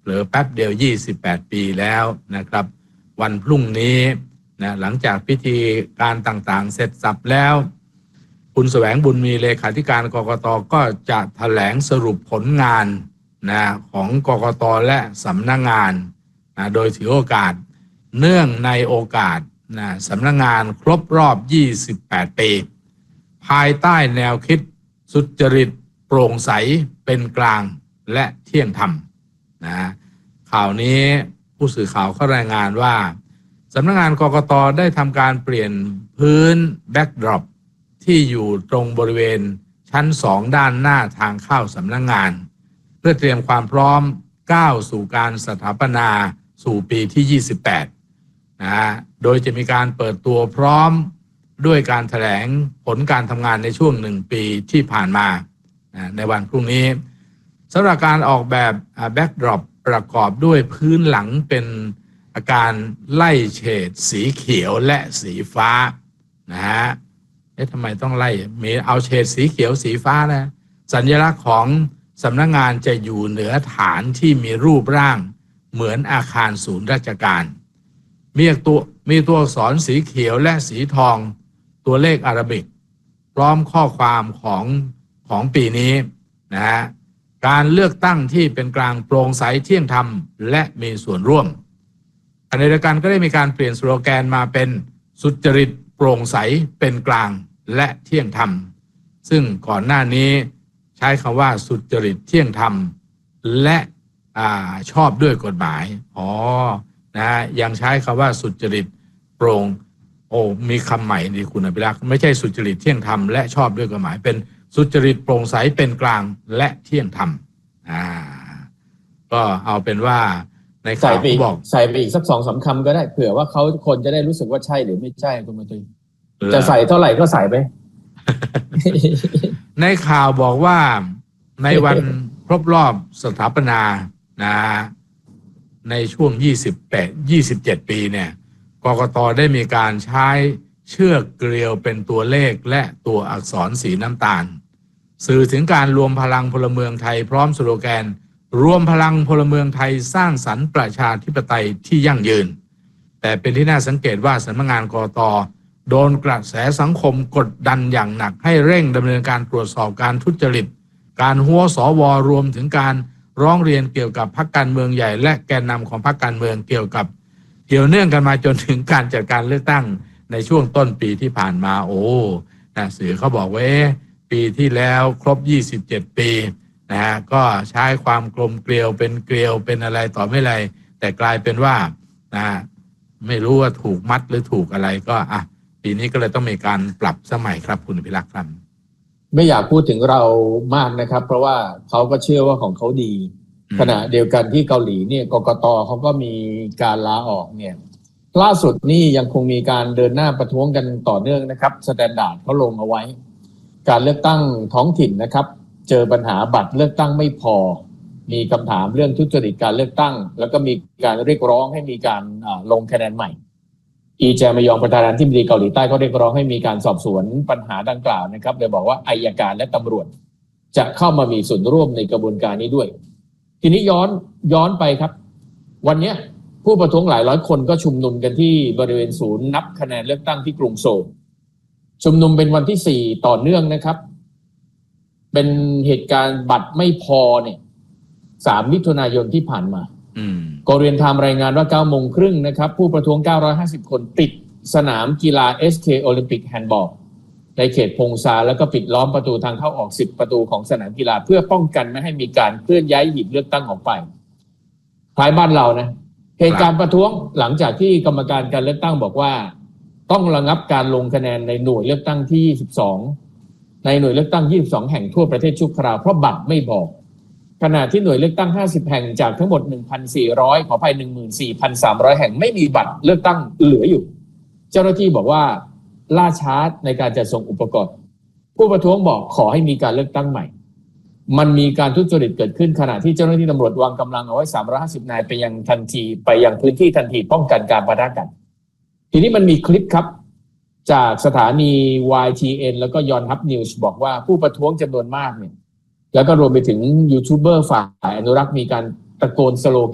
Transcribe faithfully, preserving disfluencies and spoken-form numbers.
เผลอแป๊บเดียวยี่สิบแปดปีแล้วนะครับวันพรุ่งนี้นะหลังจากพิธีการต่างๆเสร็จสับแล้วคุณแสวงบุญมีเลขาธิการกกต.ก็จะแถลงสรุปผลงานนะของกกต.และสำนักงานนะโดยถือโอกาสเนื่องในโอกาสนะสำนักงานครบรอบยี่สิบแปดปีภายใต้แนวคิดสุจริตโปร่งใสเป็นกลางและเที่ยงธรรมนะข่าวนี้ผู้สื่อข่าวเขารายงานว่าสำนักงานกกต.ได้ทำการเปลี่ยนพื้นแบ็กดรอปที่อยู่ตรงบริเวณชั้นสองด้านหน้าทางเข้าสำนักงานเพื่อเตรียมความพร้อมก้าวสู่การสถาปนาสู่ปีที่ยี่สิบแปดนะฮะโดยจะมีการเปิดตัวพร้อมด้วยการแถลงผลการทำงานในช่วงหนึ่งปีที่ผ่านมาในวันพรุ่งนี้สำหรับการออกแบบแบ็กดรอปประกอบด้วยพื้นหลังเป็นอาการไล่เฉดสีเขียวและสีฟ้านะฮะเอ๊ะทำไมต้องไล่มีเอาเฉดสีเขียวสีฟ้านะสัญลักษณ์ของสำนักงานจะอยู่เหนือฐานที่มีรูปร่างเหมือนอาคารศูนย์ราชการมีตัวมีตัวอักษรสีเขียวและสีทองตัวเลขอาราบิกพร้อมข้อความของของปีนี้นะฮะการเลือกตั้งที่เป็นกลางโปร่งใสเที่ยงธรรมและมีส่วนร่วมขณะเดียวกันก็ได้มีการเปลี่ยนสโลแกนมาเป็นสุจริตโปร่งใสเป็นกลางและเที่ยงธรรมซึ่งก่อนหน้านี้ใช้คำว่าสุจริตเที่ยงธรรมและอ่าชอบด้วยกฎหมายอ๋อนะยังใช้คำว่าสุจริตโปร่งโอ้มีคำใหม่ดีคุณอภิรักษ์ไม่ใช่สุจริตเที่ยงธรรมและชอบด้วยกฎหมายเป็นสุจริตโปร่งใสเป็นกลางและเที่ยงธรรมอ่าก็เอาเป็นว่าในข่าวเขาบอกใส่ไปอีกสักสองสามคำก็ได้เผื่อว่าเขาคนจะได้รู้สึกว่าใช่หรือไม่ใช่คุณมาตุยจะใส่เท่าไหร่ก็ใส่ไปในข่าวบอกว่าในวันครบรอบสถาปนานะในช่วงยี่สิบแปด ยี่สิบเจ็ดปีเนี่ยกกต.ได้มีการใช้เชือกเกลียวเป็นตัวเลขและตัวอักษรสีน้ำตาลสื่อถึงการรวมพลังพลเมืองไทยพร้อมสโลแกนรวมพลังพลเมืองไทยสร้างสรรค์ประชาธิปไตยที่ยั่งยืนแต่เป็นที่น่าสังเกตว่าสำนักงานกกต.โดนกระแสสังคมกดดันอย่างหนักให้เร่งดำเนินการตรวจสอบการทุจริตการหัวสวรวมถึงการร้องเรียนเกี่ยวกับพรรคการเมืองใหญ่และแกนนำของพรรคการเมืองเกี่ยวกับเกี่ยวเนื่องกันมาจนถึงการจัดการเลือกตั้งในช่วงต้นปีที่ผ่านมาโอ้นะสื่อเขาบอกว่าปีที่แล้วครบยี่สิบเจ็ดปีนะฮะก็ใช้ความกลมเกลียวเป็นเกลียวเป็นอะไรต่อไม่อะไรแต่กลายเป็นว่านะไม่รู้ว่าถูกมัดหรือถูกอะไรก็อ่ะปีนี้ก็เลยต้องมีการปรับสมัยครับคุณพิรักษ์ครับไม่อยากพูดถึงเรามากนะครับเพราะว่าเขาก็เชื่อว่าของเขาดีขณะเดียวกันที่เกาหลีเนี่ยกกต.เขาก็มีการลาออกเนี่ยล่าสุดนี่ยังคงมีการเดินหน้าประท้วงกันต่อเนื่องนะครับสแตนดาร์ดเขาลงเอาไว้การเลือกตั้งท้องถิ่นนะครับเจอปัญหาบัตรเลือกตั้งไม่พอมีคำถามเรื่องทุจริตการเลือกตั้งแล้วก็มีการเรียกร้องให้มีการลงคะแนนใหม่อีแจมยองประธานาธิบดีเกาหลีใต้ก็เรียกร้องให้มีการสอบสวนปัญหาดังกล่าวนะครับโดยบอกว่าอัยการและตำรวจจะเข้ามามีส่วนร่วมในกระบวนการนี้ด้วยทีนี้ย้อนย้อนไปครับวันนี้ผู้ประท้วงหลายร้อยคนก็ชุมนุมกันที่บริเวณศูนย์นับคะแนนเลือกตั้งที่กรุงโซลชุมนุมเป็นวันที่สี่ต่อเนื่องนะครับเป็นเหตุการณ์บัตรไม่พอเนี่ยสามมิถุนายนที่ผ่านมาโกเรียนไทม์รายงานว่าเก้าโมงครึ่งนะครับผู้ประท้วงเก้าร้อยห้าสิบคนปิดสนามกีฬา เอส เค Olympic Handball ในเขตพงซาแล้วก็ปิดล้อมประตูทางเข้าออกสิบประตูของสนามกีฬาเพื่อป้องกันไม่ให้มีการเคลื่อนย้ายหีบเลือกตั้งออกไปภายบ้านเรานะเหตุการณ์ประท้วงหลังจากที่กรรมการการเลือกตั้งบอกว่าต้องระงับการลงคะแนนในหน่วยเลือกตั้งที่ยี่สิบสองในหน่วยเลือกตั้งยี่สิบสองแห่งทั่วประเทศชั่วคราวเพราะบัตรไม่พอขณะที่หน่วยเลือกตั้งห้าสิบแห่งจากทั้งหมด หนึ่งพันสี่ร้อย ขออภัย หนึ่งหมื่นสี่พันสามร้อย แห่งไม่มีบัตรเลือกตั้งเหลืออยู่เจ้าหน้าที่บอกว่าล่าช้าในการจัดส่งอุปกรณ์ผู้ประท้วงบอกขอให้มีการเลือกตั้งใหม่มันมีการทุจริตเกิดขึ้นขณะที่เจ้าหน้าที่ตำรวจวางกำลังเอาไว้สามร้อยห้าสิบนายไปยังทันทีไปยังพื้นที่ทันทีป้องกันการปะทะกันทีนี้มันมีคลิปครับจากสถานี วาย ที เอ็น แล้วก็ยอนฮับนิวส์บอกว่าผู้ประท้วงจำนวนมากเนี่ยแล้วก็รวมไปถึงยูทูบเบอร์ฝ่ายอนุรักษ์มีการตะโกนสโล